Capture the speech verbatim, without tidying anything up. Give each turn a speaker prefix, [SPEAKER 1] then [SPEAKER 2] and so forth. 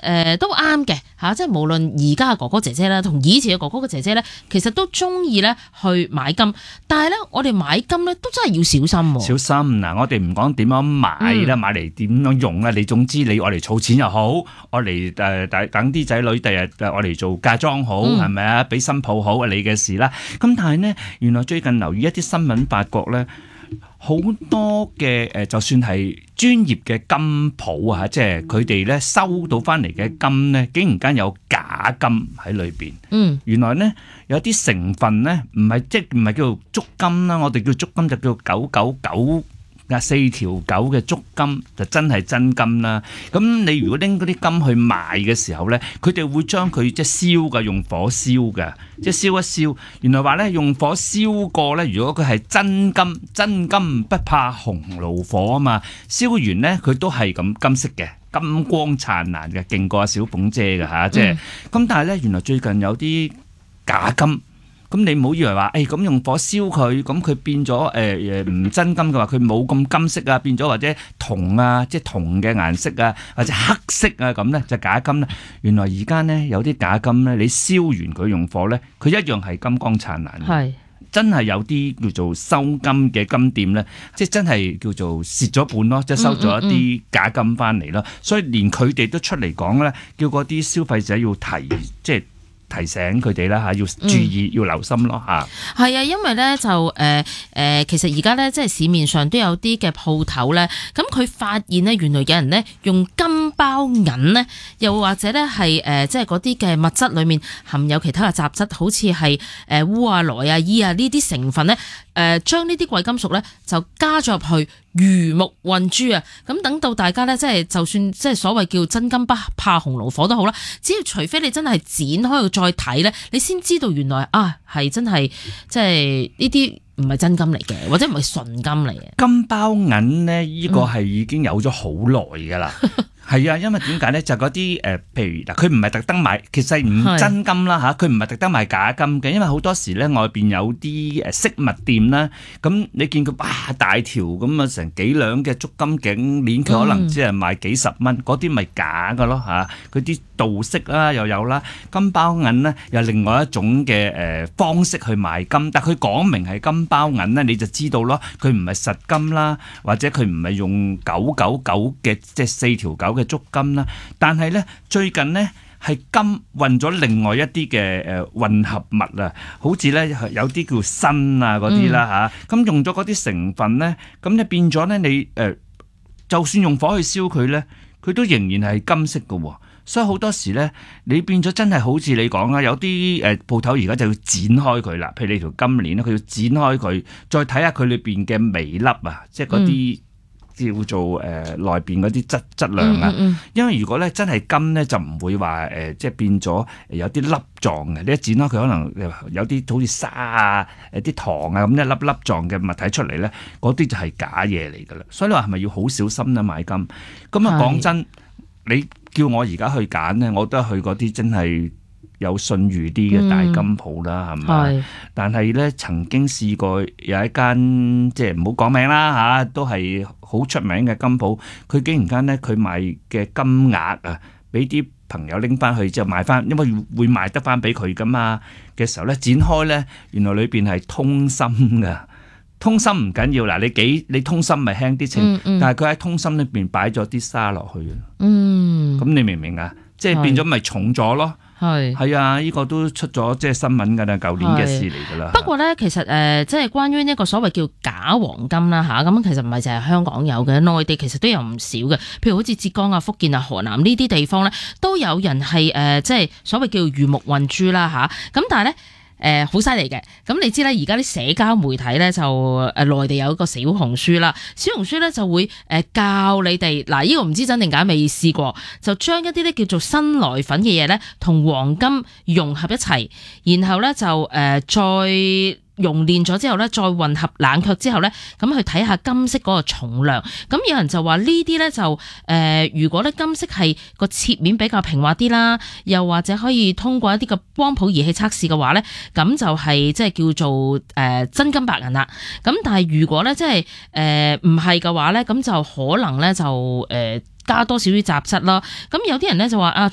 [SPEAKER 1] 誒都啱嘅嚇，即係無論而家嘅哥哥姐姐啦，同以前嘅哥哥嘅姐姐咧，其實都中意咧去買金，但係咧我哋買金咧都真係要小心喎。
[SPEAKER 2] 小心嗱，我哋唔講點樣買啦，買嚟點樣用啦，你總之你愛嚟儲錢又好，愛嚟誒等等啲仔女第日誒愛嚟做嫁妝好，係咪啊？俾新抱好，你嘅事啦。咁但係呢，原來最近留意一啲新聞發覺咧，好多嘅誒，就算係專業嘅金鋪啊，即係佢哋咧收到翻嚟嘅金咧，竟然間有假金喺裏邊。嗯，原來咧有啲成分咧唔係即係唔係叫做足金啦，我哋叫足金就叫九九九。四條九嘅足金就真係真金啦。咁你如果拎嗰啲金去賣嘅時候咧，佢哋會將佢即係燒嘅，用火燒嘅，即係燒一燒。原來話咧用火燒過咧，如果佢係真金，真金不怕紅爐火啊嘛。燒完咧佢都係咁金色嘅，金光燦爛嘅，勁過阿小鳳姐嘅嚇。即係咁，但係咧原來最近有啲假金。咁你唔好以為話，誒咁用火燒佢，咁佢變咗誒誒唔真金嘅話，佢冇咁金色啊，變咗或者銅啊，即係銅嘅顏色啊，或者黑色啊咁咧，就假金啦。原來而家咧有啲假金咧，你燒完佢用火咧，佢一樣係金光燦爛。係真係有啲叫做收金嘅金店咧，即係真係叫做蝕咗本咯，即係收咗一啲假金翻嚟咯。所以連佢哋都出嚟講咧，叫嗰啲消費者要提即係。提醒佢哋啦嚇，要注意、嗯、要留心咯嚇。
[SPEAKER 1] 係啊，因為咧就誒誒、呃呃，其實而家咧即係市面上都有啲嘅鋪頭咧，咁佢發現咧原來有人咧用金包銀咧，又或者咧係誒即係嗰啲嘅物質裡面含有其他嘅雜質，好似係誒烏啊、萊啊、銥啊呢啲成分咧，誒將呢啲貴金屬咧就加咗入去。魚目混珠啊！咁等到大家咧，即係就算即係所謂叫真金不怕紅爐火都好啦，只要除非你真係剪開佢再睇咧，你先知道原來啊係真係即係呢啲唔係真金嚟嘅，或者唔係純金嚟嘅。金包銀咧，呢個係已經有咗好耐噶啦。係啊，因為點解咧？就嗰啲誒，譬如嗱，佢唔係特登買，其實唔真金啦嚇，佢唔係特登買假金嘅，因為好多時咧外邊有啲誒飾物店啦，咁你見佢哇大條咁啊，成幾兩嘅足金頸鏈，佢可能只係賣幾十蚊，嗰啲咪假㗎咯嚇，佢啲道飾啦又有啦，金包銀咧又另外一種嘅誒方式去賣金，但佢講明係金包銀咧，你就知道咯，佢唔係實金啦，或者佢唔係用九九九嘅即係四條九嘅足金啦，但係咧最近咧係金混咗另外一啲嘅誒混合物啊，好似咧有啲叫砷啊嗰啲啦嚇，咁用咗嗰啲成分咧，咁咧變咗咧你誒，就算用火去燒佢咧，佢都仍然係金色嘅喎，所以好多時咧你變咗真係好似你講啦，有啲誒鋪頭而家就要剪開佢啦，譬如你條金鏈咧，佢要剪開佢，再睇下佢裏邊嘅微粒啊，即係嗰啲。叫做誒內邊嗰啲質質量啊，嗯嗯、因為如果咧真係金咧就唔會話誒、呃、即係變咗有啲粒狀嘅，你一剪開佢可能有啲好似沙啊、誒啲糖啊咁一粒粒狀嘅物體出嚟咧，嗰啲就係假嘢嚟㗎啦。所以你話係咪要好小心咧買金？咁啊講真，你叫我而家去揀咧，我都係去嗰啲真係有信譽啲嘅大金鋪啦，係咪、嗯？但係咧曾經試過有一間即係唔好講名啦嚇，都係好出名嘅金鋪，佢竟然間咧佢賣嘅金額啊，俾啲朋友拎翻去之後賣翻，因為會賣得翻俾佢噶嘛嘅時候咧，剪開咧原來裏邊係通心噶，通心唔緊要嗱，你幾你通心咪輕啲清，嗯嗯、但係佢喺通心裏邊擺咗啲沙落去啊，嗯，咁你明唔明啊？即係變咗咪重咗咯。係係啊！呢、這個都出咗即係新聞㗎啦，舊年嘅事嚟㗎啦。不過咧，其實誒、呃，即係關於一個所謂叫假黃金啦嚇，咁、啊、其實唔係淨係香港有嘅，內地其實都有唔少嘅。譬如好似浙江啊、福建啊、河南呢啲地方咧，都有人係誒、呃，即係所謂叫魚目混珠啦嚇。咁、啊、但係咧。誒好犀利嘅，咁你知咧，而家啲社交媒體咧就誒內地有一個小紅書啦，小紅書咧就會誒教你哋嗱，呢個唔知真定假，未試過，就將一啲咧叫做新來粉嘅嘢咧，同黃金融合一齊，然後咧就誒再熔煉咗之後咧，再混合冷卻之後咧，咁去睇下金色嗰個重量。咁有人就話呢啲咧就誒、呃，如果咧金色係個切面比較平滑啲啦，又或者可以通過一啲嘅光譜儀器測試嘅話咧，咁就係即係叫做誒、呃、真金白銀啦。咁但係如果咧即係誒唔係嘅話咧，咁就可能咧就誒。呃加多少啲雜質啦，咁有啲人咧就話啊，